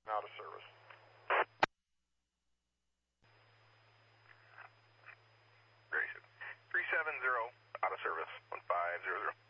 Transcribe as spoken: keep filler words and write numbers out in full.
Out of service. Very good. three seven zero, out of service, one five zero zero.